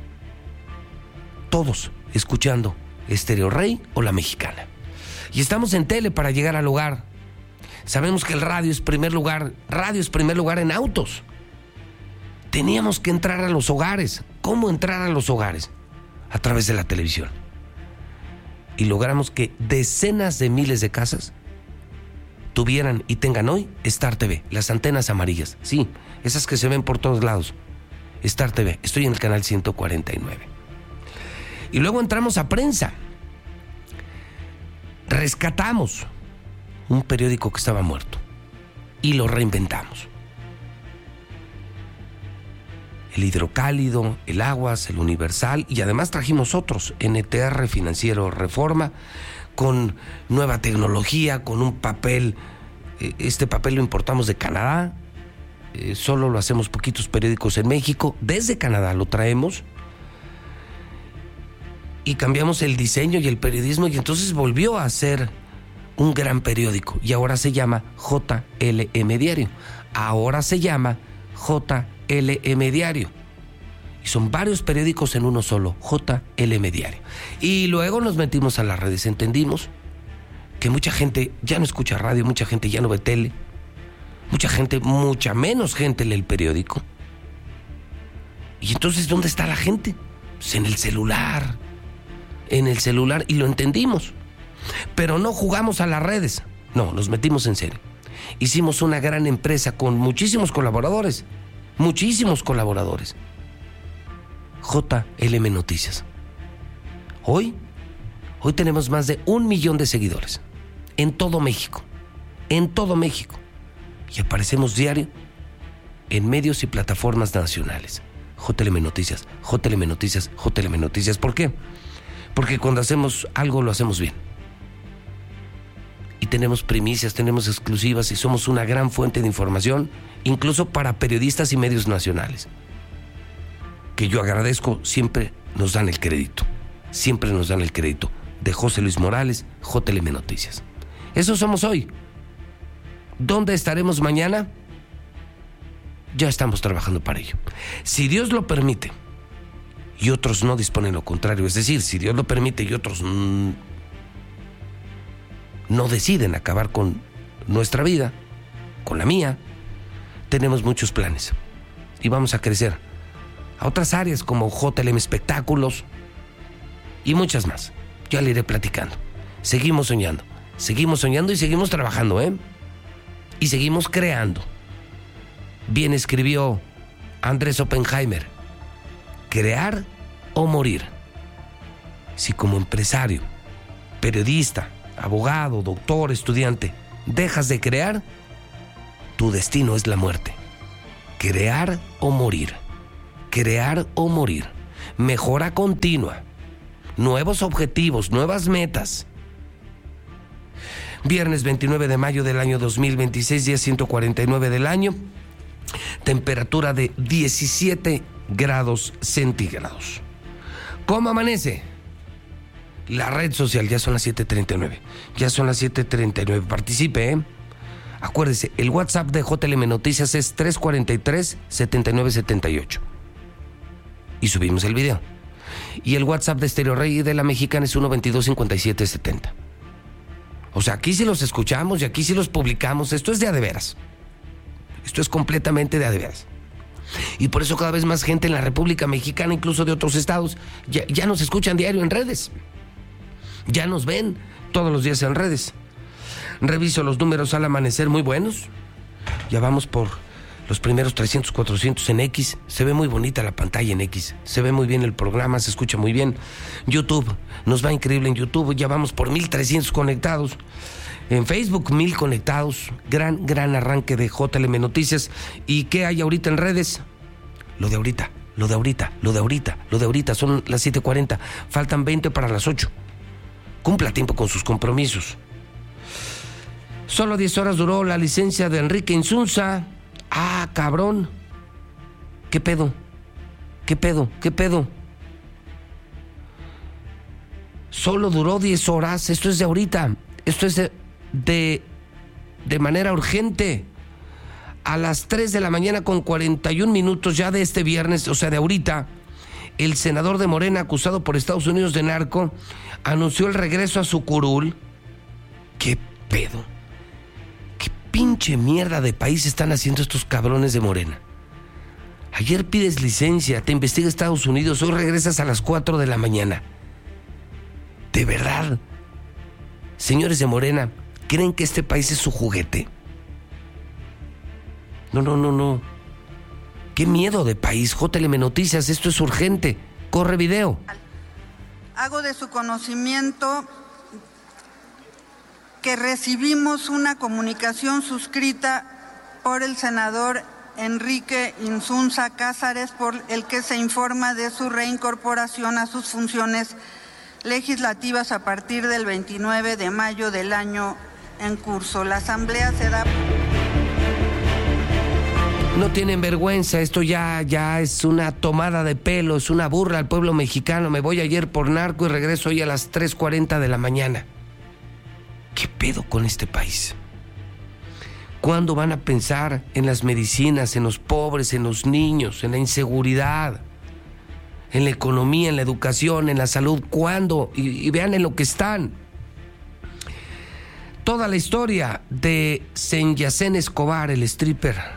Todos escuchando Estéreo Rey o La Mexicana. Y estamos en tele para llegar al hogar. Sabemos que el radio es primer lugar, radio es primer lugar en autos. Teníamos que entrar a los hogares. ¿Cómo entrar a los hogares? A través de la televisión. Y logramos que decenas de miles de casas tuvieran y tengan hoy Star T V, las antenas amarillas. Sí, esas que se ven por todos lados. Star T V, estoy en el canal ciento cuarenta y nueve. Y luego entramos a prensa. Rescatamos un periódico que estaba muerto y lo reinventamos. El Hidrocálido, el Aguas, el Universal, y además trajimos otros, N T R, Financiero Reforma, con nueva tecnología, con un papel, este papel lo importamos de Canadá, eh, solo lo hacemos poquitos periódicos en México, desde Canadá lo traemos, y cambiamos el diseño y el periodismo, y entonces volvió a ser un gran periódico, y ahora se llama J L M Diario, ahora se llama J L M Diario, y son varios periódicos en uno solo, J L M Diario. Y luego nos metimos a las redes, entendimos que mucha gente ya no escucha radio, mucha gente ya no ve tele, mucha gente, mucha menos gente lee el periódico. Y entonces, ¿dónde está la gente? Pues en el celular, en el celular, y lo entendimos. Pero no jugamos a las redes, no, nos metimos en serio. Hicimos una gran empresa con muchísimos colaboradores, muchísimos colaboradores. J L M Noticias. Hoy, hoy tenemos más de un millón de seguidores en todo México, en todo México. Y aparecemos diario en medios y plataformas nacionales. J L M Noticias, J L M Noticias, J L M Noticias. ¿Por qué? Porque cuando hacemos algo lo hacemos bien. Y tenemos primicias, tenemos exclusivas y somos una gran fuente de información, incluso para periodistas y medios nacionales. Que yo agradezco, siempre nos dan el crédito. Siempre nos dan el crédito. De José Luis Morales, J L M Noticias. Eso somos hoy. ¿Dónde estaremos mañana? Ya estamos trabajando para ello. Si Dios lo permite y otros no disponen lo contrario, es decir, si Dios lo permite y otros mmm, no deciden acabar con nuestra vida, con la mía, tenemos muchos planes y vamos a crecer a otras áreas como J L M Espectáculos y muchas más. Ya le iré platicando. Seguimos soñando, seguimos soñando y seguimos trabajando, ¿eh? Y seguimos creando. Bien escribió Andrés Oppenheimer: crear o morir. Si como empresario, periodista, abogado, doctor, estudiante, dejas de crear, tu destino es la muerte. Crear o morir. Crear o morir. Mejora continua. Nuevos objetivos, nuevas metas. Viernes veintinueve de mayo del año dos mil veintiséis, día ciento cuarenta y nueve del año. Temperatura de diecisiete grados centígrados. ¿Cómo amanece? La red social, ya son las siete treinta y nueve. Ya son las siete treinta y nueve. Participe, ¿eh? Acuérdese, el WhatsApp de J L M Noticias es tres cuatro tres, siete nueve siete ocho. Y subimos el video. Y el WhatsApp de Estéreo Rey y de La Mexicana es uno veintidós cincuenta y siete setenta. O sea, aquí sí los escuchamos y aquí sí los publicamos. Esto es de a de veras. Esto es completamente de a de veras. Y por eso cada vez más gente en la República Mexicana, incluso de otros estados, ya, ya nos escuchan diario en redes. Ya nos ven todos los días en redes. Reviso los números al amanecer, muy buenos. Ya vamos por los primeros trescientos, cuatrocientos en X. Se ve muy bonita la pantalla en X. Se ve muy bien el programa, se escucha muy bien. YouTube, nos va increíble en YouTube. Ya vamos por mil trescientos conectados. En Facebook, mil conectados. Gran, gran arranque de J L M Noticias. ¿Y qué hay ahorita en redes? Lo de ahorita, lo de ahorita, lo de ahorita, lo de ahorita. Son las siete cuarenta. Faltan veinte para las ocho. Cumpla tiempo con sus compromisos. Solo diez horas duró la licencia de Enrique Insunza. Ah, cabrón. ¿Qué pedo? ¿Qué pedo? ¿Qué pedo? Solo duró diez horas. Esto es de ahorita. Esto es de, de, de manera urgente. A las tres de la mañana con cuarenta y un minutos ya de este viernes, o sea, de ahorita, el senador de Morena, acusado por Estados Unidos de narco, anunció el regreso a su curul. ¿Qué pedo? ¿Qué pinche mierda de país están haciendo estos cabrones de Morena? Ayer pides licencia, te investiga Estados Unidos, hoy regresas a las cuatro de la mañana. ¿De verdad? Señores de Morena, ¿creen que este país es su juguete? No, no, no, no. Qué miedo de país. J L M Noticias, esto es urgente. Corre video. Hago de su conocimiento que recibimos una comunicación suscrita por el senador Enrique Insunza Cázares, por el que se informa de su reincorporación a sus funciones legislativas a partir del veintinueve de mayo del año en curso. La asamblea se da... No tienen vergüenza, esto ya, ya es una tomada de pelo, es una burla al pueblo mexicano. Me voy ayer por narco y regreso hoy a las tres cuarenta de la mañana. ¿Qué pedo con este país? ¿Cuándo van a pensar en las medicinas, en los pobres, en los niños, en la inseguridad, en la economía, en la educación, en la salud? ¿Cuándo? Y, y vean en lo que están. Toda la historia de Senyacén Escobar, el stripper,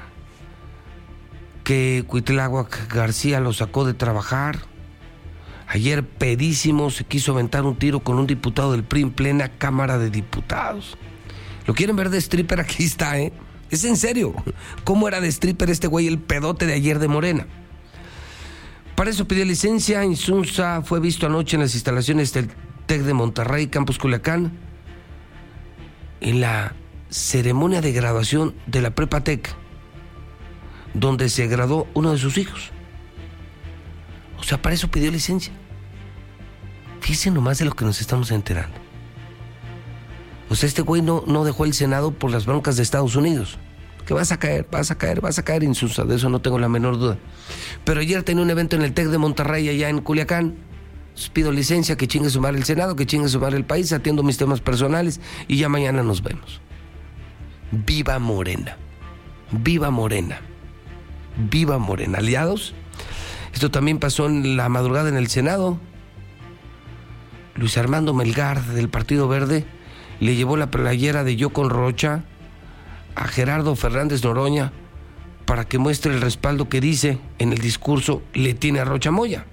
que Cuitláhuac García lo sacó de trabajar. Ayer pedísimo se quiso aventar un tiro con un diputado del P R I en plena Cámara de Diputados. ¿Lo quieren ver de stripper? Aquí está, ¿eh? Es en serio. ¿Cómo era de stripper este güey, el pedote de ayer de Morena? Para eso pidió licencia. Insunza fue visto anoche en las instalaciones del TEC de Monterrey, Campus Culiacán, en la ceremonia de graduación de la Prepa Tec, donde se graduó uno de sus hijos. O sea, para eso pidió licencia. Fíjense nomás de lo que nos estamos enterando. O sea, este güey no, no dejó el Senado por las broncas de Estados Unidos. Que vas a caer, vas a caer, vas a caer, Insunza, de eso no tengo la menor duda. Pero ayer tenía un evento en el TEC de Monterrey, allá en Culiacán. Entonces pido licencia, que chingue su madre el Senado, que chingue su madre el país, atiendo mis temas personales y ya mañana nos vemos. Viva Morena. Viva Morena. Viva Morena. Aliados. Esto también pasó en la madrugada en el Senado. Luis Armando Melgar, del Partido Verde, le llevó la playera de Yo con Rocha a Gerardo Fernández Noroña para que muestre el respaldo que dice en el discurso le tiene a Rocha Moya.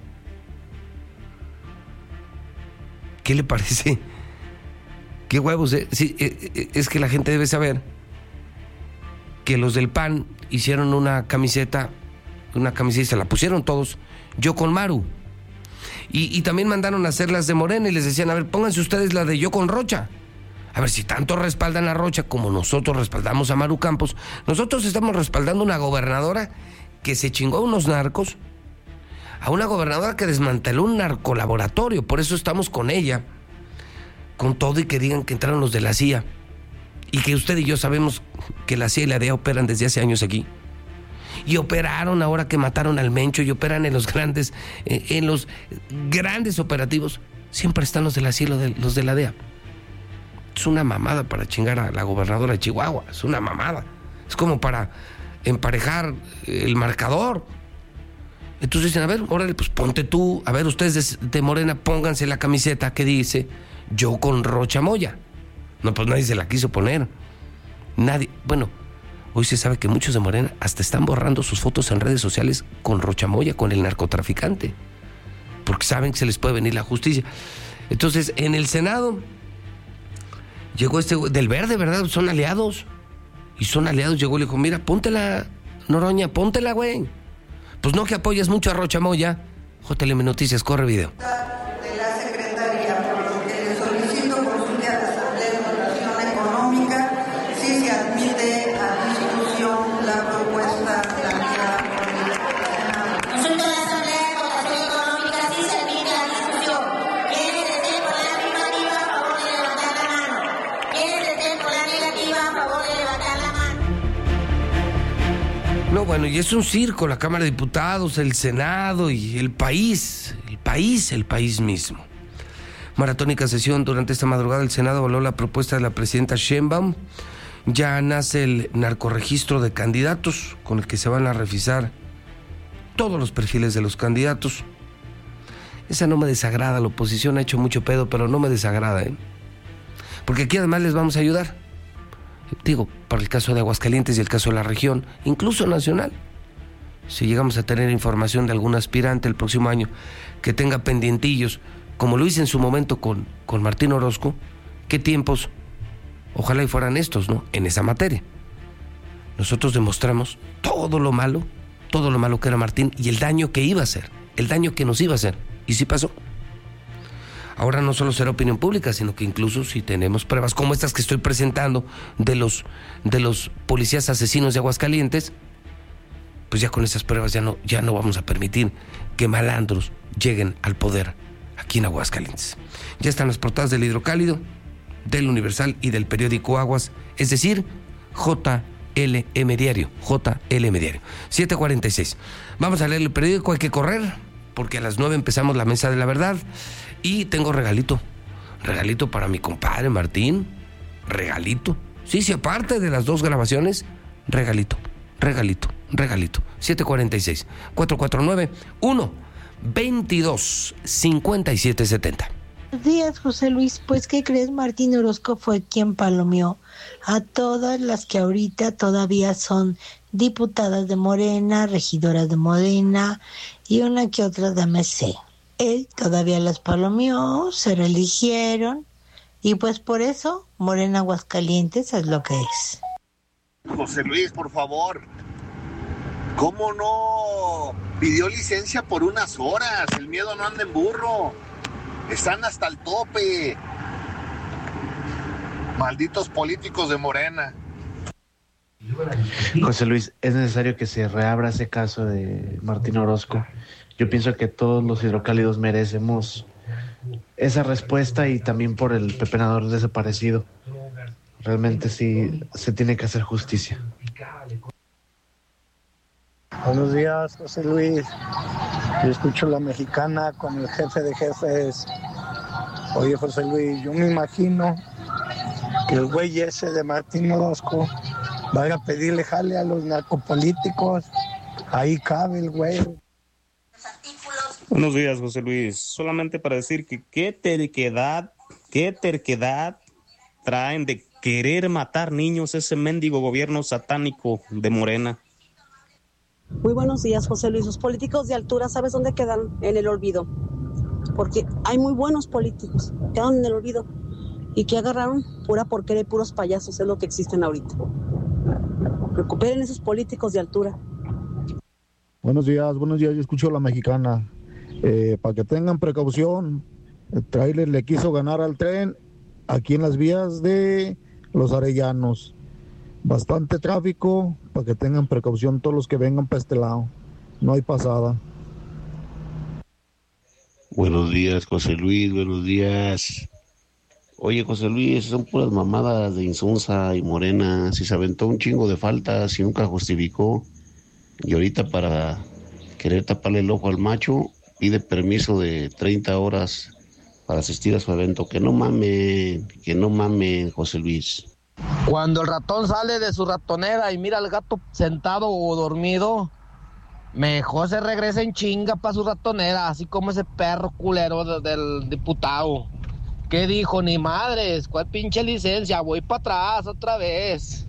¿Qué le parece? ¿Qué huevos? Eh? Sí, eh, es que la gente debe saber que los del P A N hicieron una camiseta, una camiseta y se la pusieron todos, Yo con Maru. Y, y también mandaron a hacer las de Morena y les decían, a ver, pónganse ustedes la de Yo con Rocha. A ver, si tanto respaldan a Rocha como nosotros respaldamos a Maru Campos, nosotros estamos respaldando a una gobernadora que se chingó a unos narcos, a una gobernadora que desmanteló un narcolaboratorio, por eso estamos con ella, con todo y que digan que entraron los de la C I A, y que usted y yo sabemos que la C I A y la D E A operan desde hace años aquí. Y operaron ahora que mataron al Mencho, y operan en los grandes, eh, en los grandes operativos. Siempre están los de la C I A y los de, los de la D E A. Es una mamada para chingar a la gobernadora de Chihuahua, es una mamada. Es como para emparejar el marcador. Entonces dicen, a ver, órale, pues ponte tú, a ver, ustedes de, de Morena, pónganse la camiseta que dice Yo con Rocha Moya. No, pues nadie se la quiso poner. Nadie, bueno, hoy se sabe que muchos de Morena hasta están borrando sus fotos en redes sociales con Rocha Moya, con el narcotraficante, porque saben que se les puede venir la justicia. Entonces, en el Senado llegó este del Verde, ¿verdad? Son aliados. Y son aliados, llegó y le dijo, mira, póntela, Noroña, póntela, güey. Pues no que apoyas mucho a Rocha Moya. J L M Noticias, corre video. De la Secretaría, por lo que le solicito consulte a la Asamblea de Evaluación Económica Bueno, y es un circo, la Cámara de Diputados, el Senado y el país, el país, el país mismo. Maratónica sesión durante esta madrugada, el Senado avaló la propuesta de la presidenta Sheinbaum. Ya nace el narcorregistro de candidatos, con el que se van a revisar todos los perfiles de los candidatos. Esa no me desagrada, la oposición ha hecho mucho pedo, pero no me desagrada, ¿eh? Porque aquí además les vamos a ayudar. Digo, para el caso de Aguascalientes y el caso de la región, incluso nacional. Si llegamos a tener información de algún aspirante el próximo año que tenga pendientillos, como lo hice en su momento con, con Martín Orozco, ¿qué tiempos? Ojalá y fueran estos, ¿no? En esa materia. Nosotros demostramos todo lo malo, todo lo malo que era Martín y el daño que iba a hacer, el daño que nos iba a hacer. Y sí pasó. Ahora no solo será opinión pública, sino que incluso si tenemos pruebas como estas que estoy presentando de los, de los policías asesinos de Aguascalientes, pues ya con esas pruebas ya no, ya no vamos a permitir que malandros lleguen al poder aquí en Aguascalientes. Ya están las portadas del Hidrocálido, del Universal y del periódico Aguas, es decir, J L M Diario, J L M Diario. siete cuarenta y seis. Vamos a leer el periódico, hay que correr, porque a las nueve empezamos la Mesa de la Verdad. Y tengo regalito, regalito para mi compadre Martín, regalito. Sí, sí, aparte de las dos grabaciones, regalito, regalito, regalito. siete cuarenta y seis, cuatro cuatro nueve, uno, veintidós, cincuenta y siete setenta. Buenos días, José Luis. Pues, ¿qué crees? Martín Orozco fue quien palomeó a todas las que ahorita todavía son diputadas de Morena, regidoras de Morena y una que otra de M C. Él todavía las palomeó, se reeligieron y pues por eso Morena Aguascalientes es lo que es. José Luis, por favor, ¿cómo no pidió licencia por unas horas? El miedo no anda en burro, están hasta el tope. Malditos políticos de Morena. José Luis, es necesario que se reabra ese caso de Martín Orozco. Yo pienso que todos los hidrocálidos merecemos esa respuesta y también por el pepenador desaparecido. Realmente sí se tiene que hacer justicia. Buenos días, José Luis. Yo escucho La Mexicana con el jefe de jefes. Oye, José Luis, yo me imagino que el güey ese de Martín Orozco vaya a pedirle jale a los narcopolíticos. Ahí cabe el güey. Buenos días, José Luis. Solamente para decir que qué terquedad, qué terquedad traen de querer matar niños ese mendigo gobierno satánico de Morena. Muy buenos días, José Luis. Los políticos de altura, ¿sabes dónde quedan? En el olvido. Porque hay muy buenos políticos, quedan en el olvido. ¿Y qué agarraron? Pura porquería y puros payasos, es lo que existen ahorita. Recuperen esos políticos de altura. Buenos días, buenos días. Yo escucho La Mexicana. Eh, para que tengan precaución, el tráiler le quiso ganar al tren aquí en las vías de Los Arellanos. Bastante tráfico, para que tengan precaución todos los que vengan para este lado. No hay pasada. Buenos días, José Luis, buenos días. Oye, José Luis, son puras mamadas de Insunza y Morena. Si se aventó un chingo de faltas y nunca justificó. Y ahorita para querer taparle el ojo al macho, pide permiso de treinta horas para asistir a su evento. Que no mamen, que no mamen, José Luis. Cuando el ratón sale de su ratonera y mira al gato sentado o dormido, mejor se regresa en chinga para su ratonera, así como ese perro culero de, del diputado. ¿Qué dijo? Ni madres, ¿cuál pinche licencia? Voy para atrás otra vez.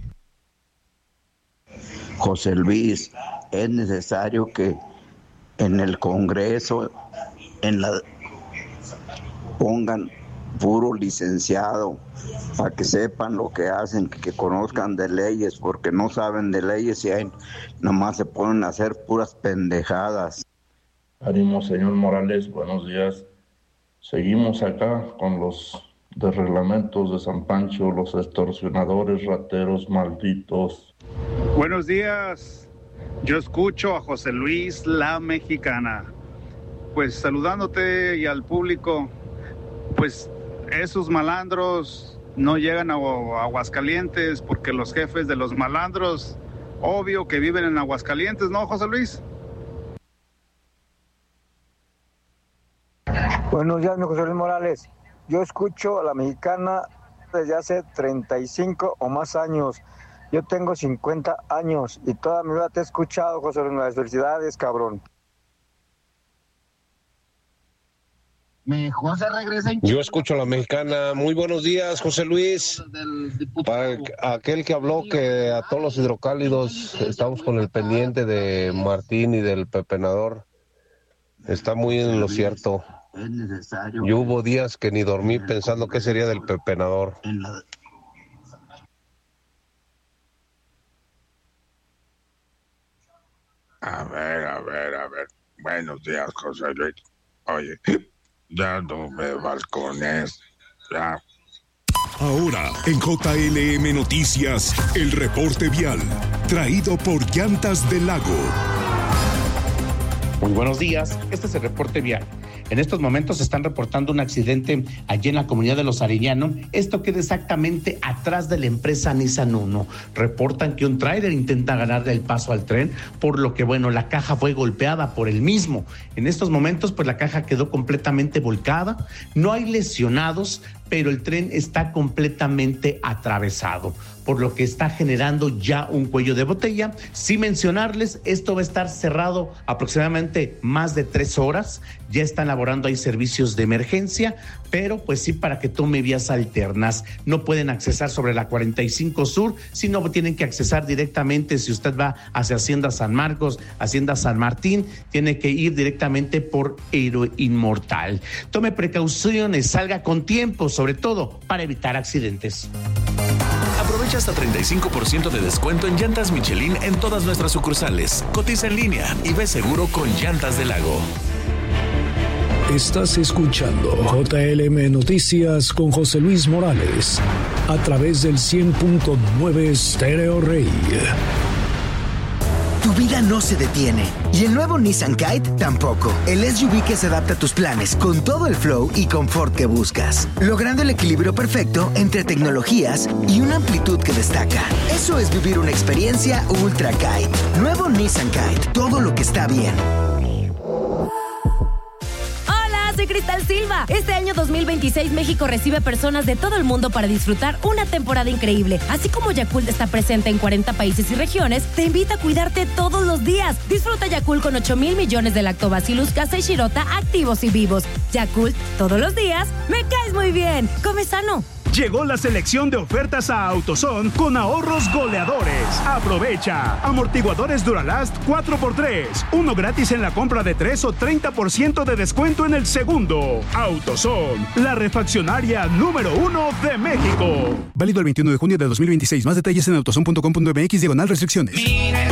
José Luis, es necesario que en el Congreso en la pongan puro licenciado para que sepan lo que hacen, que, que conozcan de leyes, porque no saben de leyes y ahí nomás se ponen a hacer puras pendejadas. Ánimo, señor Morales, buenos días. Seguimos acá con los desreglamentos de San Pancho, los extorsionadores, rateros, malditos. Buenos días, yo escucho a José Luis, La Mexicana. Pues saludándote y al público, pues esos malandros no llegan a Aguascalientes porque los jefes de los malandros obvio que viven en Aguascalientes, ¿no, José Luis? Buenos días, mi José Luis Morales. Yo escucho a La Mexicana desde hace treinta y cinco o más años. Yo tengo cincuenta años y toda mi vida te he escuchado, José Luis Morales. Felicidades, cabrón. Mejor se regresa en... Yo escucho a La Mexicana. Muy buenos días, José Luis. Para el- aquel que habló que a todos los hidrocálidos estamos con el pendiente de Martín y del pepenador, está muy en lo cierto. Es necesario. Yo hubo días que ni dormí pensando qué sería del pepenador. A ver, a ver, a ver. Buenos días, José Luis. Oye, ya no me balcones. Ya. Ahora, en J L M Noticias, el reporte vial, traído por Llantas del Lago. Muy buenos días, este es el reporte vial. En estos momentos se están reportando un accidente allí en la comunidad de Los Arellano. Esto queda exactamente atrás de la empresa Nissan Uno. Reportan que un tráiler intenta ganarle el paso al tren, por lo que, bueno, la caja fue golpeada por el mismo. En estos momentos, pues la caja quedó completamente volcada. No hay lesionados, pero el tren está completamente atravesado, por lo que está generando ya un cuello de botella. Sin mencionarles, esto va a estar cerrado aproximadamente más de tres horas. Ya están elaborando ahí servicios de emergencia, pero pues sí, para que tome vías alternas. No pueden accesar sobre la cuarenta y cinco Sur, sino tienen que accesar directamente. Si usted va hacia Hacienda San Marcos, Hacienda San Martín, tiene que ir directamente por Héroe Inmortal. Tome precauciones, salga con tiempo, sobre todo para evitar accidentes. Aprovecha hasta treinta y cinco por ciento de descuento en llantas Michelin en todas nuestras sucursales. Cotiza en línea y ve seguro con Llantas del Lago. Estás escuchando J L M Noticias con José Luis Morales a través del cien punto nueve Stereo Rey. Tu vida no se detiene y el nuevo Nissan Kite tampoco. El S U V que se adapta a tus planes con todo el flow y confort que buscas, logrando el equilibrio perfecto entre tecnologías y una amplitud que destaca. Eso es vivir una experiencia Ultra Kite. Nuevo Nissan Kite, todo lo que está bien. Soy Cristal Silva. Este año dos mil veintiséis México recibe personas de todo el mundo para disfrutar una temporada increíble. Así como Yakult está presente en cuarenta países y regiones, te invita a cuidarte todos los días. Disfruta Yakult con ocho mil millones de Lactobacillus casei shirota activos y vivos. Yakult, todos los días, me caes muy bien. Come sano. Llegó la selección de ofertas a AutoZone con ahorros goleadores. Aprovecha. Amortiguadores Duralast cuatro por tres. Uno gratis en la compra de tres o treinta por ciento de descuento en el segundo. AutoZone, la refaccionaria número uno de México. Válido el veintiuno de junio de dos mil veintiséis. Más detalles en autozone punto com punto m x diagonal restricciones.